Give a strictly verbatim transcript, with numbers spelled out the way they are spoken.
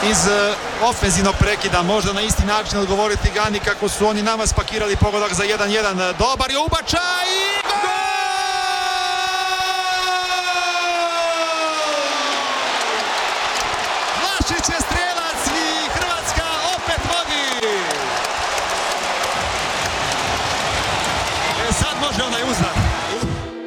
iz ofenzivnog prekida, možda na isti način odgovoriti Gani kako su oni nama spakirali pogodak za jedan jedan. Dobar je ubačaj